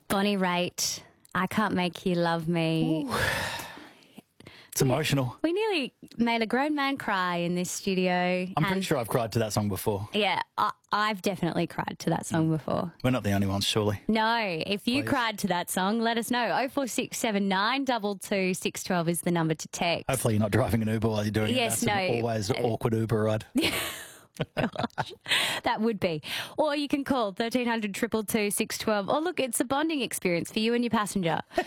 Bonnie Raitt, I Can't Make You Love Me. Ooh. It's emotional. We nearly made a grown man cry in this studio. I'm pretty sure I've cried to that song before. Yeah, I've definitely cried to that song before. We're not the only ones, surely. No, if you Please. cried to that song, let us know. 0467 222 612 is the number to text. Hopefully you're not driving an Uber while you're doing Yes, it. That's no. always an awkward Uber ride. Gosh, that would be. Or you can call 1300 222 612. Or look, it's a bonding experience for you and your passenger.